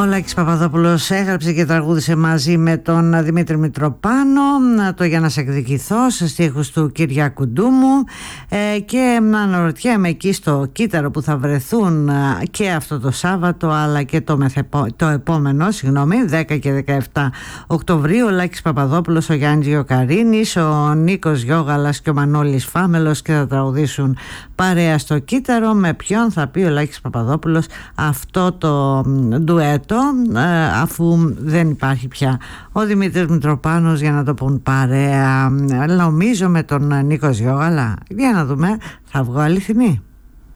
Ο Λάκης Παπαδόπουλος έγραψε και τραγούδισε μαζί με τον Δημήτρη Μητροπάνο το «Για να σε εκδικηθώ» σε στίχους του Κυριάκου Ντούμου, και αναρωτιέμαι εκεί στο κύτταρο που θα βρεθούν και αυτό το Σάββατο αλλά και το επόμενο, 10 και 17 Οκτωβρίου, ο Λάκης Παπαδόπουλος, ο Γιάννης Γιοκαρίνης, ο Νίκος Γιώγαλας και ο Μανώλης Φάμελος, και θα τραγουδήσουν παρέα στο κύτταρο. Με ποιον θα πει ο Λάκης Παπαδόπουλος αυτό το ντουέτο, αφού δεν υπάρχει πια ο Δημήτρης Μητροπάνος για να το πουν παρέα? Νομίζω με τον Νίκο Γιώγαλα. Για να δούμε, θα βγω αληθινή.